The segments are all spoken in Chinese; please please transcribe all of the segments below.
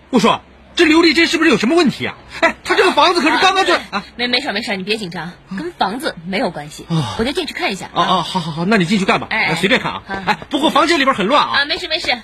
我说这刘丽珍是不是有什么问题啊？哎，她这个房子可是刚刚就没事，你别紧张，跟房子没有关系，我就进去看一下。 好，那你进去干吧，随便看啊。哎，不过房间里边很乱啊。 没事。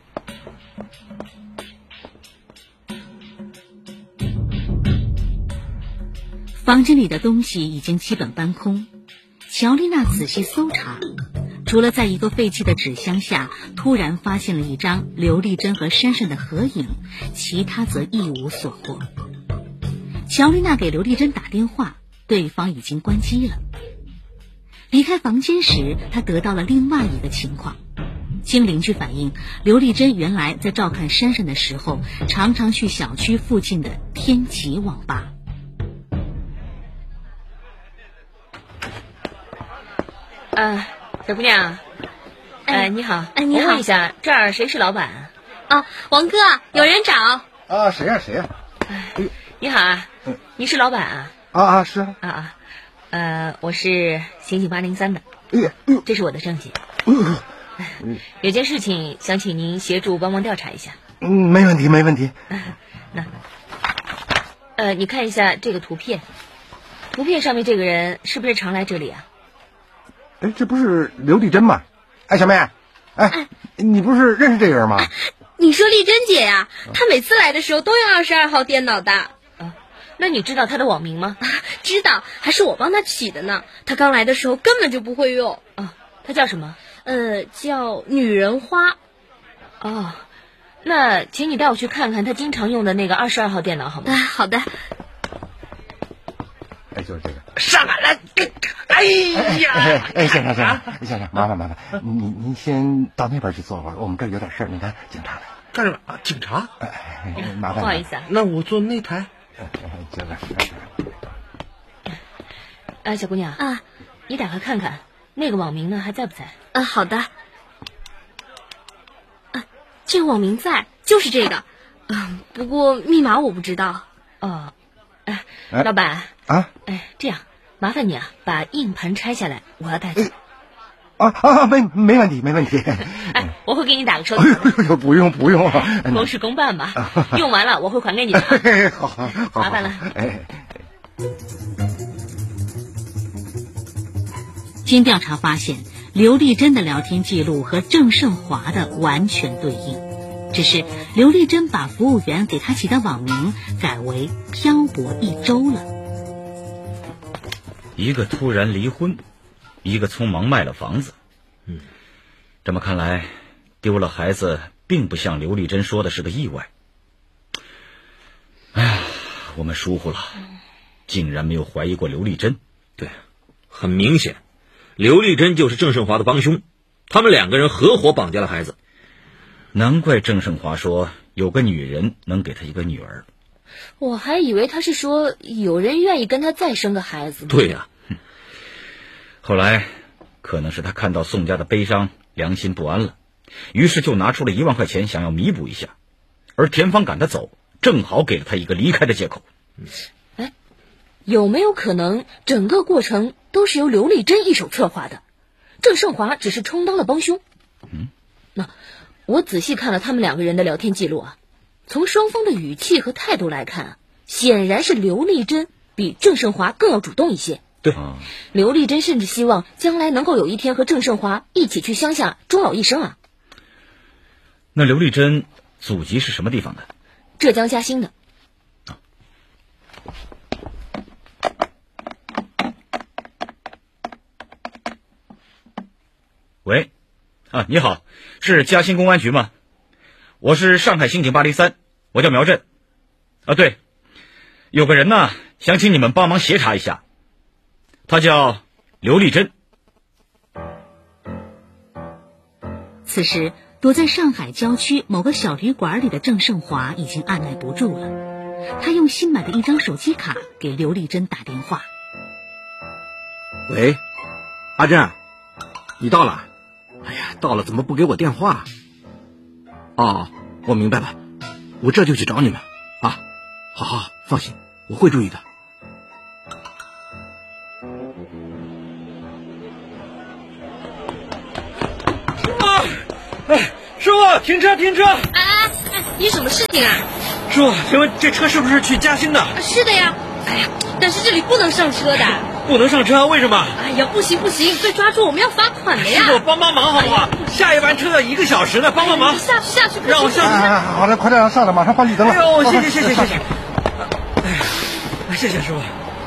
房间里的东西已经基本搬空，乔丽娜仔细搜查，除了在一个废弃的纸箱下突然发现了一张刘丽珍和珊珊的合影，其他则一无所获。乔丽娜给刘丽珍打电话，对方已经关机了。离开房间时，她得到了另外一个情况。经邻居反映，刘丽珍原来在照看珊珊的时候，常常去小区附近的天齐网吧。 小姑娘，你好， 你好， 我问一下，这儿谁是老板？ 王哥，有人找。 谁呀？ 你好啊，你是老板是我是刑警803的。这是我的证件。有件事情想请您协助帮忙调查一下。 没问题。 你看一下这个图片，图片上面这个人是不是常来这里啊？ 这不是刘丽珍吗？小妹，你不是认识这个人吗？ 你说丽珍姐呀，她每次来的时候都用22号电脑的。 那你知道她的网名吗？ 知道，还是我帮她起的呢。她刚来的时候根本就不会用。 她叫什么？ 叫女人花。 那请你带我去看看她经常用的那个22号电脑好吗？ 好的。 就是这个。 上来！ 先生，麻烦，您先到那边去坐会儿，我们这儿有点事儿。你看，警察来。 干什么啊？警察？ 麻烦。 不好意思啊。 那我坐那台。 这个是。小姑娘你打开看看，那个网名呢还在不在？ 好的。这个网名在，就是这个。不过密码我不知道。 老板这样麻烦你把硬盘拆下来，我要带走。 没问题。 我会给你打个收据。 不用。 公事公办嘛，用完了我会还给你的。 好， 麻烦了。 经调查发现，刘丽珍的聊天记录和郑胜华的完全对应，只是刘丽珍把服务员给她起的网名改为漂泊一周了。 一个突然离婚，一个匆忙卖了房子。这么看来，丢了孩子并不像刘丽珍说的是个意外。我们疏忽了，竟然没有怀疑过刘丽珍。 对，很明显，刘丽珍就是郑胜华的帮凶，他们2个人合伙绑架了孩子。 难怪郑胜华说有个女人能给他一个女儿。 我还以为他是说有人愿意跟他再生个孩子呢。 对呀。 后来可能是他看到宋家的悲伤，良心不安了，于是就拿出了1万块钱想要弥补一下，而田芳赶他走，正好给了他一个离开的借口。 有没有可能整个过程都是由刘丽珍一手策划的，郑胜华只是充当了帮凶？那我仔细看了他们2个人的聊天记录从双方的语气和态度来看显然是刘丽珍比郑胜华更要主动一些。 对， 刘丽珍甚至希望将来能够有一天和郑胜华一起去乡下终老一生那刘丽珍祖籍是什么地方的？ 浙江嘉兴的。 喂，你好，是嘉兴公安局吗？我是上海刑警803，我叫苗振。对，有个人呢，想请你们帮忙协查一下，他叫刘丽珍。 此时，躲在上海郊区某个小旅馆里的郑胜华已经按耐不住了，他用新买的一张手机卡给刘丽珍打电话。 喂，阿珍，你到了？到了怎么不给我电话？我明白了，我这就去找你们好，放心，我会注意的。 师傅，停车！ 你什么事情啊？ 师傅，请问这车是不是去嘉兴的？ 是的呀。哎呀，但是这里不能上车的。 不能上车？为什么？ 哎呀，不行，被抓住我们要罚款的呀！ 师傅，帮忙好不好？下一班车要1个小时呢，帮忙！ 你下去， 让我下去。 好的，快点上来，马上换绿灯了。 哎呦，谢谢。哎呀，谢谢师傅。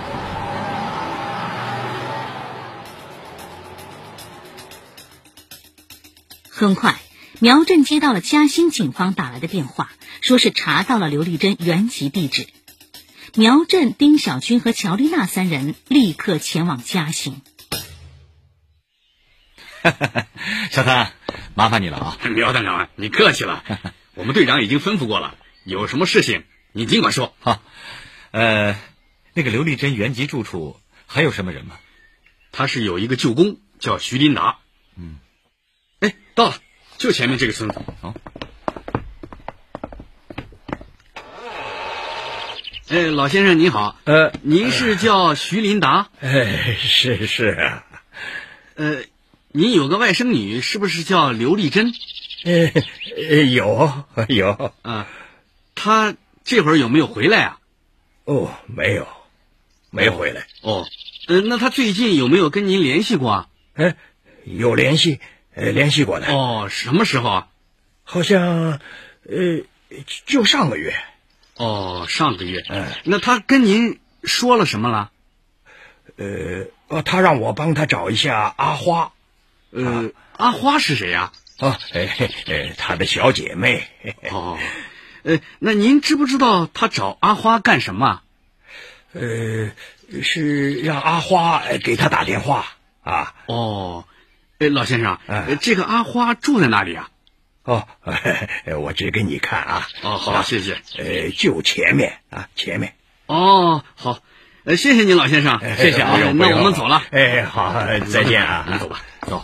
很快，苗振接到了嘉兴警方打来的电话，说是查到了刘丽珍原籍地址。苗振、丁小军和乔丽娜3人立刻前往嘉兴。 小谭，麻烦你了啊！ 苗探长，你客气了，我们队长已经吩咐过了，有什么事情你尽管说。 好，那个刘丽珍原籍住处还有什么人吗？ 他是有一个舅公叫徐林达。哎，到了，就前面这个村子。 好。 哎，老先生您好。您是叫徐林达？ 是。 您有个外甥女，是不是叫刘丽珍？ 有。 啊，她这会儿有没有回来啊？ 哦，没回来。 哦，那她最近有没有跟您联系过啊？ 有联系过的。 哦，什么时候啊？ 好像，就上个月。 哦，上个月。那她跟您说了什么了？ 她让我帮她找一下阿花。 阿花是谁呀？ 她的小姐妹。 哦，那您知不知道她找阿花干什么？ 是让阿花给她打电话啊。 哦，老先生，这个阿花住在哪里啊？ 我指给你看啊。 哦，好，谢谢。 就前面啊，前面。 哦，好，谢谢您，老先生，谢谢啊。那我们走了。 好，再见啊。 你走吧，走。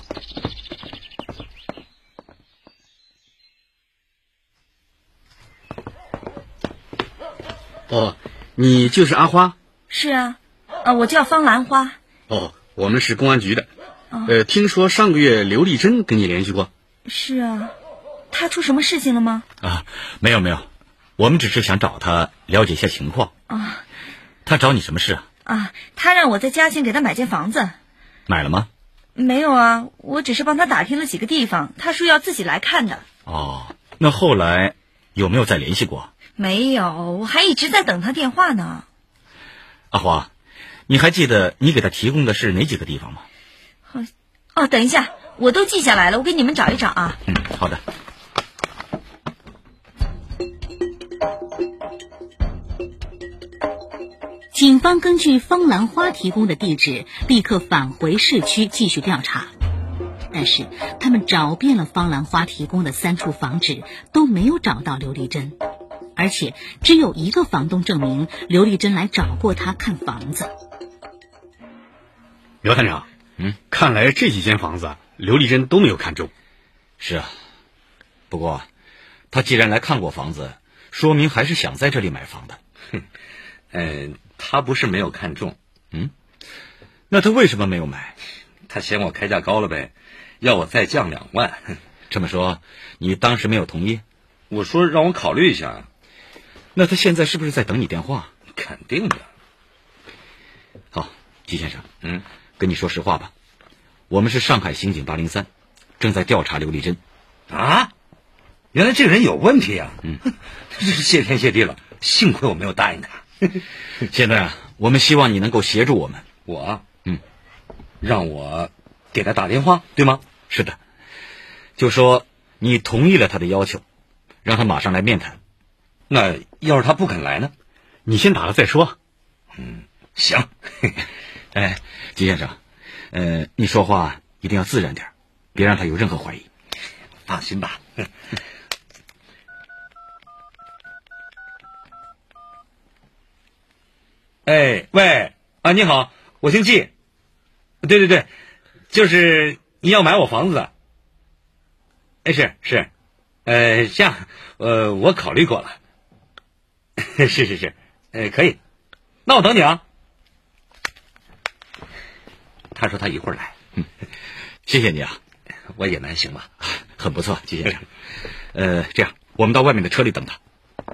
哦，你就是阿花？ 是啊，我叫方兰花。 哦，我们是公安局的。听说上个月刘丽珍跟你联系过？ 是啊，她出什么事情了吗？ 没有，我们只是想找她了解一下情况。她找你什么事啊？ 她让我在嘉兴给她买间房子。 买了吗？ 没有啊，我只是帮她打听了几个地方，她说要自己来看的。 那后来有没有再联系过？ 没有，我还一直在等她电话呢。 阿花，你还记得你给她提供的是哪几个地方吗？ 等一下，我都记下来了，我给你们找一找啊。 好的。 警方根据方兰花提供的地址，立刻返回市区继续调查。但是他们找遍了方兰花提供的3处房址，都没有找到刘丽珍，而且只有一个房东证明刘丽珍来找过他看房子。 苗探长，看来这几间房子刘丽珍都没有看中。 是啊，不过他既然来看过房子，说明还是想在这里买房的。 他不是没有看中。 那他为什么没有买？ 他嫌我开价高了呗，要我再降2万。 这么说，你当时没有同意？ 我说让我考虑一下。 那他现在是不是在等你电话？ 肯定的。 好，季先生，跟你说实话吧，我们是上海刑警803，正在调查刘丽珍。 原来这个人有问题啊！真是谢天谢地了，幸亏我没有答应他。 现在我们希望你能够协助我们。 让我给他打电话，对吗？ 是的，就说你同意了他的要求，让他马上来面谈。 那要是他不肯来呢？ 你先打了再说。 行。 季先生，你说话一定要自然点，别让他有任何怀疑。 放心吧。喂，你好，我姓季。对，就是你要买我房子。是，这样，我考虑过了。是，可以，那我等你啊。他说他一会儿来。 谢谢你啊， 我也难行吧？ 很不错，季先生。这样， 我们到外面的车里等他。